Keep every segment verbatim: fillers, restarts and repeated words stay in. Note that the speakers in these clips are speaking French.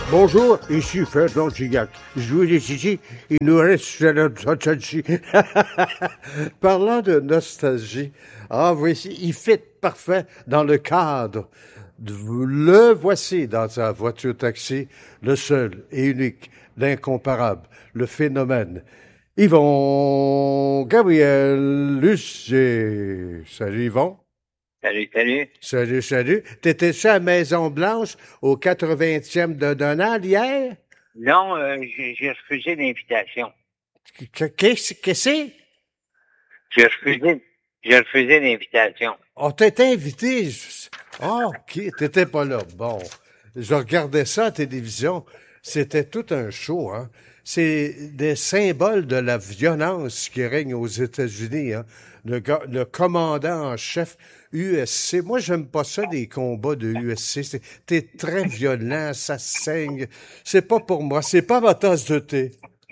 Bonjour, ici Ferdinand Gignac. Je vous dis ici, il nous reste de la nostalgie. Parlant de nostalgie, ah voici, il fit parfait dans le cadre. Le voici dans sa voiture taxi, le seul et unique, l'incomparable, le phénomène. Yvon Gabriel Lucier. Salut Yvon. Salut, salut. Salut, salut. T'étais-tu à la Maison-Blanche au quatre-vingtième de Donald hier? Non, euh, j'ai, j'ai refusé l'invitation. Qu'est-ce que c'est? J'ai refusé, j'ai refusé l'invitation. On t'était invité. Ah, oh, OK, t'étais pas là. Bon, je regardais ça à la télévision. C'était tout un show, hein. C'est des symboles de la violence qui règne aux États-Unis, hein. Le, gars, le commandant en chef U S C. Moi, j'aime pas ça, des combats de U S C. C'est, t'es très violent, ça saigne. C'est pas pour moi. C'est pas ma tasse de thé.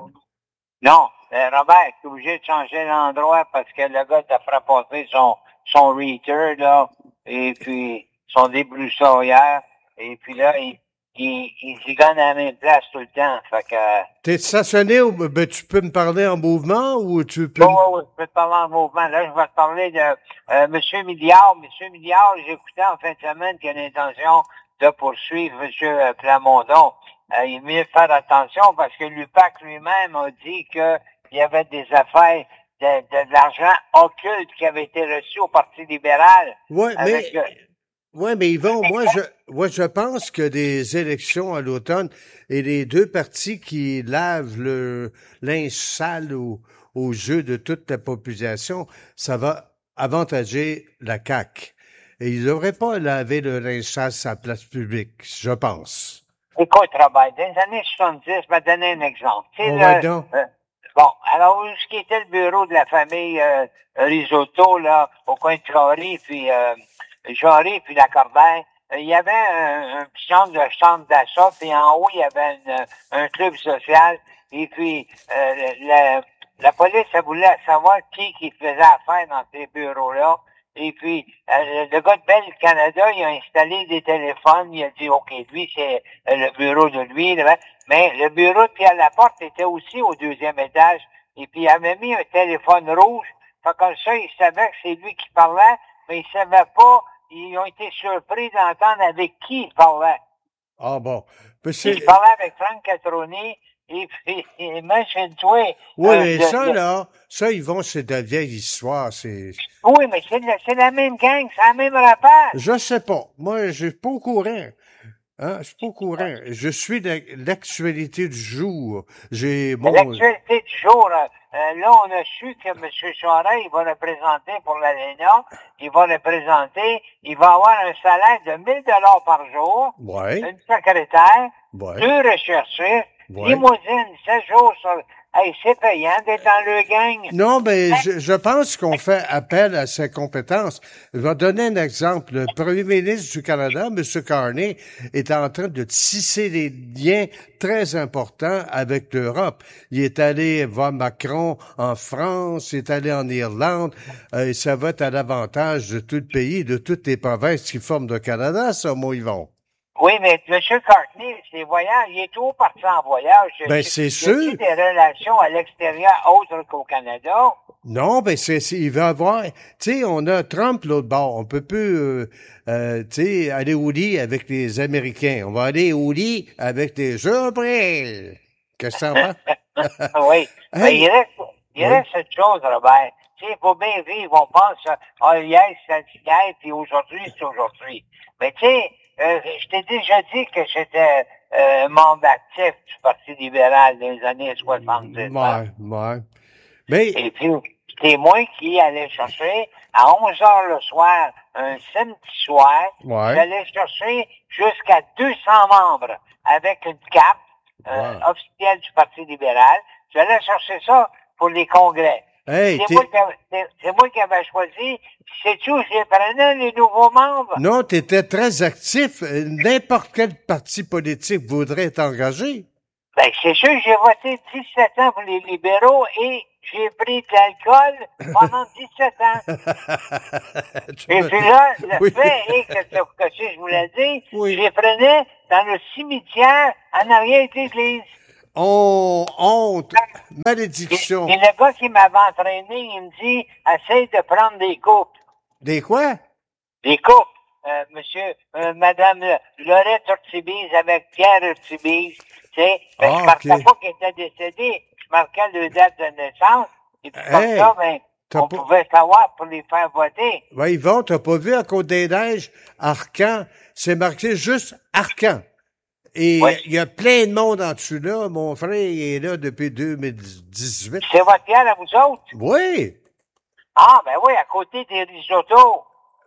Non, euh, Robert, t'es obligé de changer l'endroit parce que le gars t'a frappé son, son reater, là, et puis son débroussailleur, et puis là, il, il, il zigonne à la même place tout le temps. Fait que... T'es stationné ou ben, tu peux me parler en mouvement ou tu peux... Oh, oui, oui, je peux te parler en mouvement. Là, je vais te parler de euh, M. Milliard. M. Milliard, j'écoutais en fin de semaine qu'il a l'intention de poursuivre M. Plamondon. Euh, il est mieux de faire attention parce que l'U P A C lui-même a dit qu'il y avait des affaires de, de, de l'argent occulte qui avait été reçu au Parti libéral. Oui, mais... Le... Oui, mais Yvon, moi je, moi, je pense que des élections à l'automne et les deux partis qui lavent le linge sale au, aux yeux de toute la population, ça va avantager la C A Q. Et ils ne devraient pas laver le linge sale sur la place publique, je pense. Écoute, Robert, dans les années soixante-dix, je vais te donner un exemple. Tu sais, oh, le, ouais, donc. Euh, bon, alors, ce qui était le bureau de la famille euh, Risotto, là, au coin de Jarry, puis... Euh, Jarry puis la Corbeille, euh, il y avait un, un petit centre de centre d'achat, puis en haut, il y avait une, un club social, et puis euh, la, la police, elle voulait savoir qui qui faisait affaire dans ces bureaux-là. Et puis, euh, le gars de Bell Canada, il a installé des téléphones, il a dit, OK, lui, c'est euh, le bureau de lui, là, mais le bureau de Pierre Laporte était aussi au deuxième étage, et puis il avait mis un téléphone rouge, fait comme ça, il savait que c'est lui qui parlait, mais il savait pas. Ils ont été surpris d'entendre avec qui il parlait. Ah bon. Il parlait avec Frank Catroni, et puis, imagine-toi. Oui, euh, mais ça, de... là, ça, ils vont, c'est de la vieille histoire, c'est... Oui, mais c'est, le, c'est la même gang, c'est la même rapport. Je sais pas. Moi, je suis pas au courant. Hein, je suis pas au courant. Je suis de l'actualité du jour. J'ai bon... L'actualité du jour, euh, là, on a su que M. Charest, il va représenter pour l'Alena, il va représenter, il va avoir un salaire de mille dollars par jour, ouais. une secrétaire, ouais. deux recherchistes, ouais. limousine, sept jours sur... Hey, c'est payant d'être dans le gang. Non, mais je, je pense qu'on fait appel à ses compétences. Je vais donner un exemple. Le premier ministre du Canada, M. Carney, est en train de tisser des liens très importants avec l'Europe. Il est allé voir Macron en France, il est allé en Irlande, euh, et ça va être à l'avantage de tout le pays, de toutes les provinces qui forment le Canada, ça, moi, Yvon. Oui, mais M. Carney, ses voyages, il est toujours parti en voyage. Ben, c'est sûr. Il y a des relations à l'extérieur autres qu'au Canada. Non, ben, c'est, c'est il va avoir, tu sais, on a Trump l'autre bord. On peut plus, euh, euh, tu sais, aller au lit avec les Américains. On va aller au lit avec les Européens. Qu'est-ce que ça va? Oui. Hey. Ben, il reste, il reste oui. cette chose, Robert. Tu sais, faut bien vivre. On pense, ah, hier, c'est hier, puis aujourd'hui, c'est aujourd'hui. Mais tu sais, Euh, je t'ai déjà dit que j'étais euh, membre actif du Parti libéral dans les années soixante-dix. Ouais, ouais. Mais... Et puis, c'était moi qui allais chercher à onze heures le soir, un samedi soir, ouais. j'allais chercher jusqu'à deux cents membres avec une cape euh, ouais. officielle du Parti libéral. J'allais chercher ça pour les congrès. Hey, c'est, moi qui avais, c'est, c'est moi qui avais choisi. Sais-tu où je prenais les nouveaux membres? Non, tu étais très actif. N'importe quel parti politique voudrait t'engager. Ben, c'est sûr, j'ai voté dix-sept ans pour les libéraux et j'ai pris de l'alcool pendant dix-sept ans. Et puis là, le oui. fait est que, que si je vous l'ai dit, oui. je prenais dans le cimetière en arrière de l'église. Oh, honte, malédiction. Et, et le gars qui m'avait entraîné, il me dit, essaye de prendre des coupes. Des quoi? Des coupes. Euh, monsieur, euh, madame Lorette Urtubise avec Pierre Urtubise, tu sais. Ben, Ah, je marquais okay. pas qu'il était décédé. Je marquais le date de naissance. Et puis comme Hey, ça, ben, on pas... pouvait savoir pour les faire voter. Ben, Yvon, t'as pas vu à Côte-des-Neiges, Arcan, c'est marqué juste Arcan. Et il oui. y a plein de monde en dessous là. Mon frère, il est là depuis deux mille dix-huit. C'est votre Pierre à vous autres? Oui. Ah, ben oui, à côté des risottos.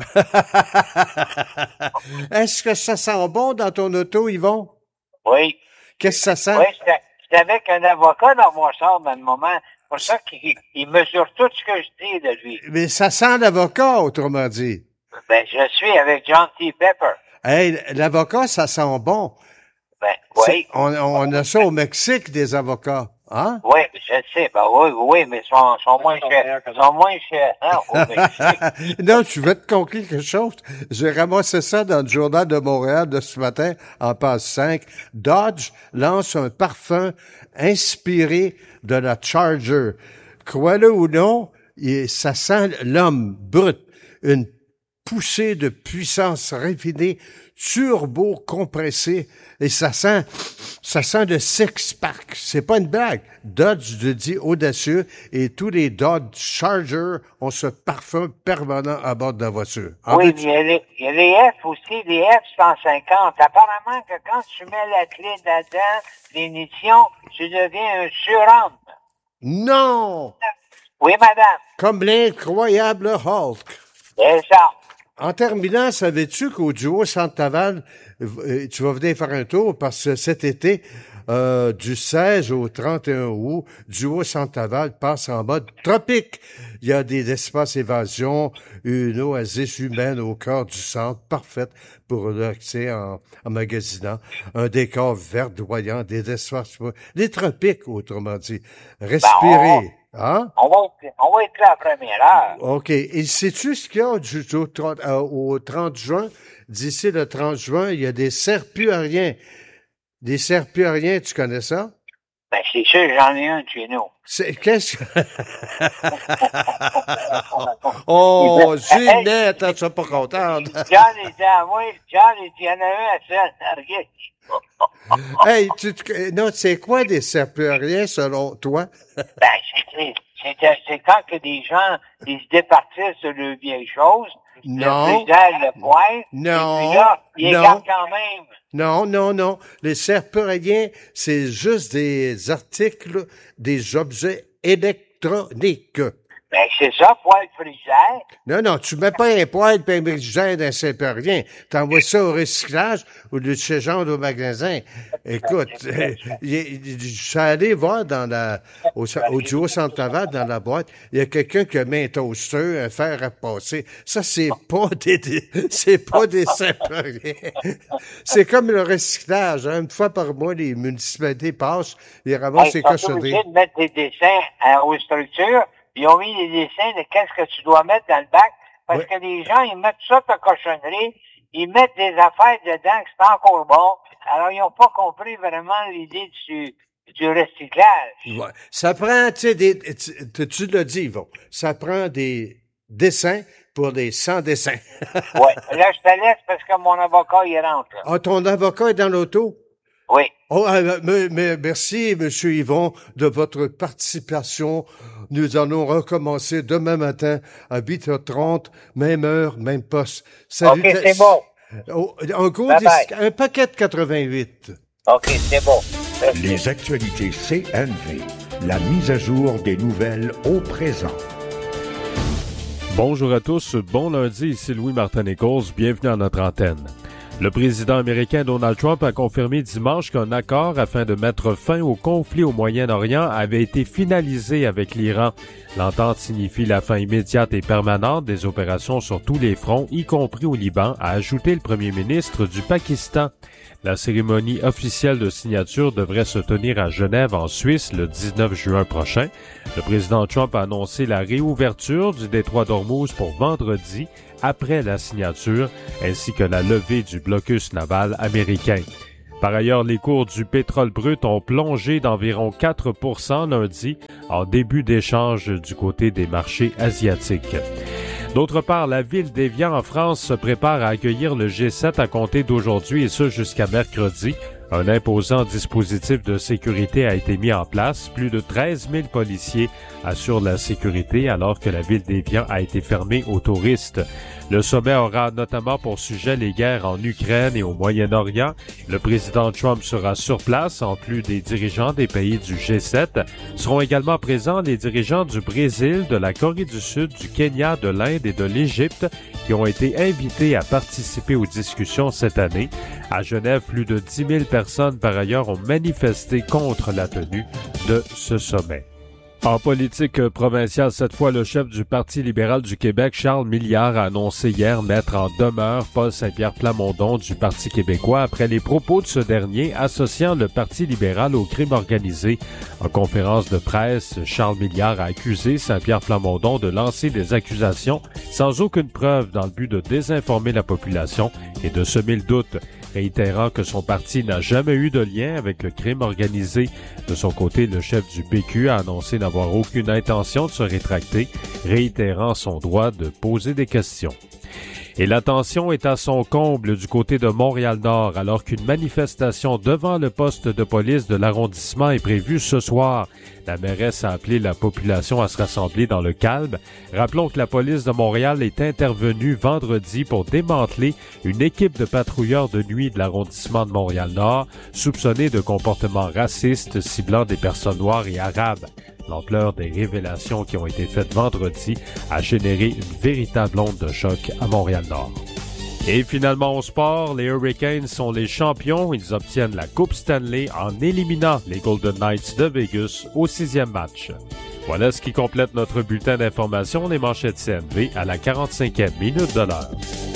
Est-ce que ça sent bon dans ton auto, Yvon? Oui. Qu'est-ce que ça sent? Oui, c'était, c'était avec un avocat dans mon sort dans le moment. C'est pour ça qu'il il mesure tout ce que je dis de lui. Mais ça sent l'avocat, autrement dit. Ben, je suis avec John T. Pepper. Hey, l'avocat, ça sent bon. Ben, C'est- oui. On, on a ça au Mexique, des avocats. Hein? Oui, je sais. Ben oui, oui, mais ils sont, sont moins chers. Ils sont moins chers, hein, au Mexique. Non, tu veux te conquérir quelque chose? J'ai ramassé ça dans le journal de Montréal de ce matin, en page cinq. Dodge lance un parfum inspiré de la Charger. Crois-le ou non, il- ça sent l'homme brut. Une poussée de puissance raffinée, turbo compressée, et ça sent, ça sent le six-pack. C'est pas une blague. Dodge le dit audacieux, et tous les Dodge Charger ont ce parfum permanent à bord de la voiture. En Oui, mais veux-tu- il y, a les, il y a les F aussi, les F cent cinquante. Apparemment que quand tu mets la clé là-dedans, l'émission, tu deviens un surhomme. Non! Oui, madame. Comme l'incroyable Hulk. C'est ça. En terminant, savais-tu qu'au Duo Santaval, euh, tu vas venir faire un tour parce que cet été, euh, du seize au trente et un août, Duo Santaval passe en mode tropique. Il y a des espaces évasion, une oasis humaine au cœur du centre, parfaite pour l'accès en, en magasinant, un décor verdoyant, des espaces, des tropiques, autrement dit. Respirer. Hein? On va, être, on va être là à la première heure. OK. Et sais-tu ce qu'il y a du, au, trente, euh, au trente juin? D'ici le trente juin, il y a des serpulariens. Des serpulariens, tu connais ça? Ben, c'est sûr, j'en ai un de chez nous. C'est, qu'est-ce que... oh, Ginette, tu es pas contente. John, il dit à moi, John, il dit, il y en a un à ça. Hey, tu, tu, non, c'est quoi des serpulariens selon toi? Ben, c'est, c'est, c'est, c'est quand que des gens, ils se départissent de leurs vieilles choses. Non. Le frigidaire, le poêle. Non. Et puis là, ils Non. les gardent quand même. Non, non, non. Les serpulariens, c'est juste des articles, des objets électroniques. Ben, c'est ça, poêle frigidaire. Non, non, tu mets pas un poêle et un frigidère dans un serpularien. T'envoies ça au recyclage ou de chez gens au magasin. Écoute, euh, je suis allé voir dans la, au, au Duo Santaval, dans la boîte, il y a quelqu'un qui a mis un toaster, un fer à passer. Ça, c'est pas des, des c'est pas des serpulariens. C'est comme le recyclage, hein. Une fois par mois, les municipalités passent, ils ramassent Hey, les ils sont cochonneries. obligés de mettre des dessins à, aux structures. Ils ont mis des dessins de qu'est-ce que tu dois mettre dans le bac. Parce Oui. que les gens, ils mettent ça ta cochonnerie. Ils mettent des affaires dedans que c'est encore bon. Alors, ils n'ont pas compris vraiment l'idée du, du recyclage. Ouais. Ça prend, tu sais, des, tu, tu l'as dit, Yvon, ça prend des dessins pour des sans dessins. Ouais. Là, je te laisse parce que mon avocat, il rentre, là. Ah, ton avocat est dans l'auto? Oui. Oh, euh, mais, mais merci, Monsieur Yvon, de votre participation. Nous allons recommencer demain matin à huit heures trente, même heure, même poste. Salut. OK, c'est bon. Oh, un, gros Bye bye. dis- un paquet de quatre-vingt-huit. OK, c'est bon. Merci. Les actualités C N V. La mise à jour des nouvelles au présent. Bonjour à tous, bon lundi, ici Louis-Martin Nichols, bienvenue à notre antenne. Le président américain Donald Trump a confirmé dimanche qu'un accord afin de mettre fin au conflit au Moyen-Orient avait été finalisé avec l'Iran. L'entente signifie la fin immédiate et permanente des opérations sur tous les fronts, y compris au Liban, a ajouté le premier ministre du Pakistan. La cérémonie officielle de signature devrait se tenir à Genève, en Suisse, le dix-neuf juin prochain. Le président Trump a annoncé la réouverture du détroit d'Ormuz pour vendredi, après la signature, ainsi que la levée du blocus naval américain. Par ailleurs, les cours du pétrole brut ont plongé d'environ quatre pour cent lundi en début d'échange du côté des marchés asiatiques. D'autre part, la ville d'Évian en France se prépare à accueillir le G sept à compter d'aujourd'hui et ce jusqu'à mercredi. Un imposant dispositif de sécurité a été mis en place. Plus de treize mille policiers assurent la sécurité alors que la ville d'Évian a été fermée aux touristes. Le sommet aura notamment pour sujet les guerres en Ukraine et au Moyen-Orient. Le président Trump sera sur place, en plus des dirigeants des pays du G sept. Seront également présents les dirigeants du Brésil, de la Corée du Sud, du Kenya, de l'Inde et de l'Égypte qui ont été invités à participer aux discussions cette année. À Genève, plus de dix mille personnes par ailleurs ont manifesté contre la tenue de ce sommet. En politique provinciale, cette fois, le chef du Parti libéral du Québec, Charles Milliard, a annoncé hier mettre en demeure Paul Saint-Pierre Plamondon du Parti québécois après les propos de ce dernier associant le Parti libéral au crime organisé. En conférence de presse, Charles Milliard a accusé Saint-Pierre Plamondon de lancer des accusations sans aucune preuve dans le but de désinformer la population et de semer le doute, réitérant que son parti n'a jamais eu de lien avec le crime organisé. De son côté, le chef du P Q a annoncé n'avoir aucune intention de se rétracter, réitérant son droit de poser des questions. Et la tension est à son comble du côté de Montréal-Nord alors qu'une manifestation devant le poste de police de l'arrondissement est prévue ce soir. La mairesse a appelé la population à se rassembler dans le calme. Rappelons que la police de Montréal est intervenue vendredi pour démanteler une équipe de patrouilleurs de nuit de l'arrondissement de Montréal-Nord soupçonnée de comportements racistes ciblant des personnes noires et arabes. L'ampleur des révélations qui ont été faites vendredi a généré une véritable onde de choc à Montréal-Nord. Et finalement au sport, les Hurricanes sont les champions. Ils obtiennent la Coupe Stanley en éliminant les Golden Knights de Vegas au sixième match. Voilà ce qui complète notre bulletin d'information des manchettes C N V à la quarante-cinquième minute de l'heure.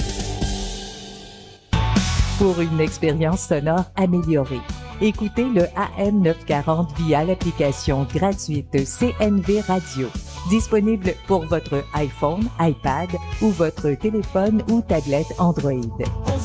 Pour une expérience sonore améliorée, écoutez le A M neuf cent quarante via l'application gratuite C N V Radio, disponible pour votre iPhone, iPad ou votre téléphone ou tablette Android.